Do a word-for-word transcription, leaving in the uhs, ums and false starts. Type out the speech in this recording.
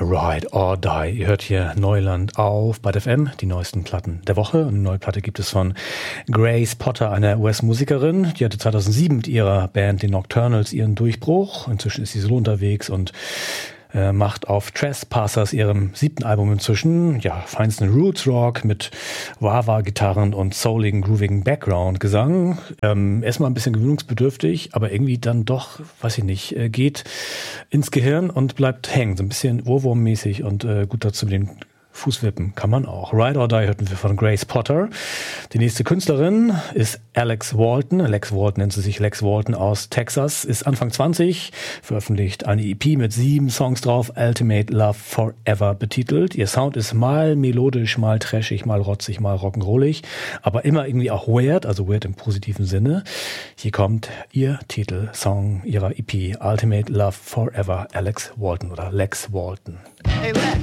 Ride or Die. Ihr hört hier Neuland auf Bad F M, die neuesten Platten der Woche. Eine neue Platte gibt es von Grace Potter, einer U S-Musikerin. Die hatte zweitausendsieben mit ihrer Band, den Nocturnals, ihren Durchbruch. Inzwischen ist sie solo unterwegs und äh, macht auf Trespassers, ihrem siebten Album inzwischen, ja, feinsten Roots Rock mit Wah-Wah-Gitarren und souligen, groovigen Background-Gesang. Ähm, erstmal ein bisschen gewöhnungsbedürftig, aber irgendwie dann doch, weiß ich nicht, äh, geht ins Gehirn und bleibt hängen. So ein bisschen Ohrwurm-mäßig und äh, gut dazu mit den Fußwippen kann man auch. Ride or Die hörten wir von Grace Potter. Die nächste Künstlerin ist Alex Walton. Alex Walton nennt sie sich Lex Walton aus Texas, ist Anfang zwanzig, veröffentlicht eine E P mit sieben Songs drauf, Ultimate Love Forever betitelt. Ihr Sound ist mal melodisch, mal trashig, mal rotzig, mal rock'n'rollig, aber immer irgendwie auch weird, also weird im positiven Sinne. Hier kommt ihr Titelsong ihrer E P, Ultimate Love Forever, Alex Walton oder Lex Walton. Hey, Lex.